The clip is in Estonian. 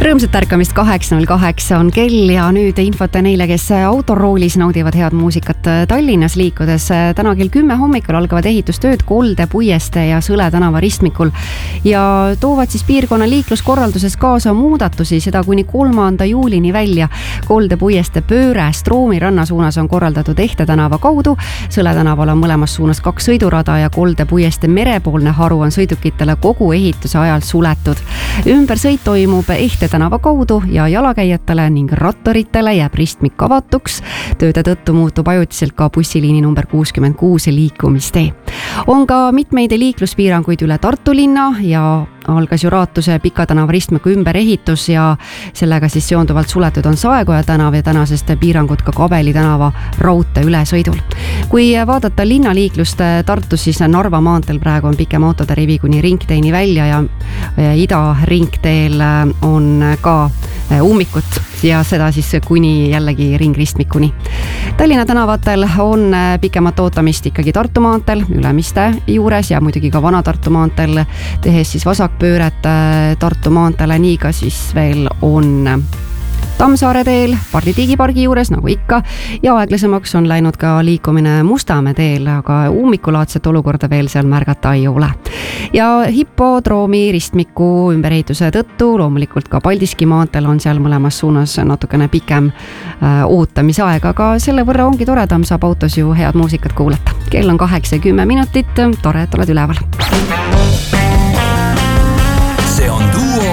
Rõõmsat ärkamist 8.08 on kell ja nüüd infot neile, kes autoroolis naudivad head muusikat Tallinnas liikudes. Täna kell 10 hommikul algavad ehitustööd Kolde, Puieste ja Sõle tänava ristmikul ja toovad siis piirkonna liikluskorralduses kaasa muudatusi, seda kuni 3. juulini välja. Kolde, Puieste pööre Stroomi ranna suunas on korraldatud Ehte tänava kaudu. Sõle tänaval on mõlemas suunas 2 sõidurada ja Kolde, Puieste merepoolne haru on sõidukitele kogu ehituse ajal suletud. Ümbersõit toimub Ehte tänava kaudu ja jalakäijatele ning rattoritele jääb ristmik avatuks. Tööde tõttu muutub ajutiselt ka bussiliini number 66 liikumistee. On ka mitmeid liikluspiiranguid üle Tartu linna ja algas ju Raatuse Pika tänava ristmiku ümberehitus ja sellega siis seonduvalt suletud on Saekoja tänav ja tänasest piirangud ka Kabeli tänava raudtee ülesõidul. Kui vaadata linnaliiklust Tartus, siis Narva maanteel praegu on pikem autode rivi kuni ringteeni välja ja ida ringteel on ka ummikut ja seda siis kuni jällegi ringristmikuni. Tallinna tänavatel on pikemat ootamist ikkagi Tartu maanteel, Ülemiste juures ja muidugi ka Vana-Tartu maanteel, tehes siis vasakpööret Tartu maanteele, nii ka siis veel on Tammsaare teel, Pardi digipargi juures nagu ikka ja aeglasemaks on läinud ka liikumine Mustamäe teel, aga ummikulaadset olukorda veel seal märgata ei ole. Ja hipodroomi ristmiku ümberehituse tõttu loomulikult ka Paldiski maanteel on seal mõlemas suunas natukene pikem ootamisaeg, aga selle võrra ongi toredam, saab autos ju head muusikat kuulata. Kell on 8:10 minutit, tore, et oled üleval. See on Duo